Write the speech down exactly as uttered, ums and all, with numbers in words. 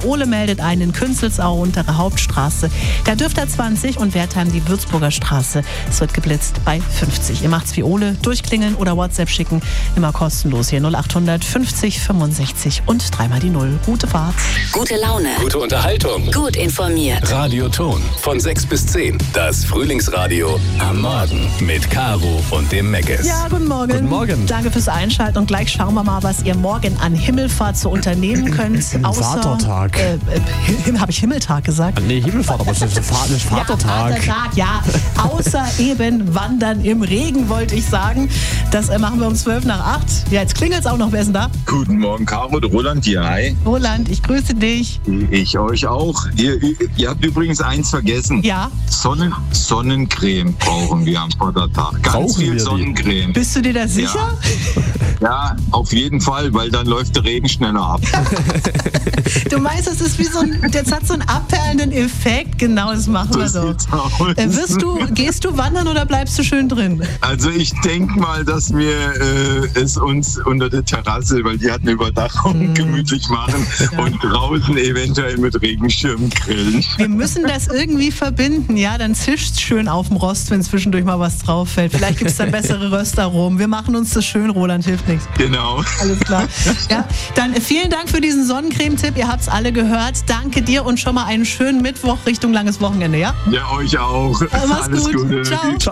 Der Ole meldet einen in Künzelsau, untere Hauptstraße. Da dürft er zwanzig und Wertheim die Würzburger Straße. Es wird geblitzt bei fünfzig. Ihr macht's wie Ole, durchklingeln oder WhatsApp schicken. Immer kostenlos hier null achthundert fünfzig fünfundsechzig und dreimal die Null. Gute Fahrt. Gute Laune. Gute Unterhaltung. Gut informiert. Radio Ton. Von sechs bis zehn. Das Frühlingsradio am Morgen. Mit Caro und dem Meckes. Ja, guten Morgen. Guten Morgen. Danke fürs Einschalten und gleich schauen wir mal, was ihr morgen an Himmelfahrt so unternehmen könnt. Außer, Vatertag. Äh, äh, Habe ich Himmeltag gesagt? Nee, Himmelfahrt, aber es ist ein Vatertag. Ja, Vatertag, ja. Außer eben Wandern im Regen, wollte ich sagen. Das äh, machen wir um zwölf nach acht. Ja, jetzt klingelt es auch noch. Wer ist denn da? Guten Morgen, Caro, der Roland hier. Hi. Roland, ich grüße dich. Ich euch auch. Ihr, ihr habt übrigens eins vergessen. Ja. Sonnen, Sonnencreme brauchen wir am Vatertag. Ganz Brauchen wir viel die? Sonnencreme. Bist du dir da sicher? Ja, auf jeden Fall, weil dann läuft der Regen schneller ab. Du meinst, das ist wie so ein, das hat so einen abperlenden Effekt. Genau, das machen wir So so. sieht's aus. Äh, wirst du, gehst du wandern oder bleibst du schön drin? Also ich denke mal, dass wir äh, es uns unter der Terrasse, weil die hat eine Überdachung, Mm. gemütlich machen Ja. und draußen eventuell mit Regenschirm grillen. Wir müssen das irgendwie verbinden, ja? Dann zischt's schön auf dem Rost, wenn zwischendurch mal was drauf fällt. Vielleicht gibt's dann bessere Röstaromen. Wir machen uns das schön, Roland, hilft nichts. Genau. Alles klar. Ja, dann vielen Dank für diesen Sonnencreme-Tipp. Ihr habt's alle gehört. Danke dir und schon mal einen schönen Mittwoch Richtung langes Wochenende, ja? Ja, euch auch. Mach's Alles gut. Gute. Ciao. Ciao.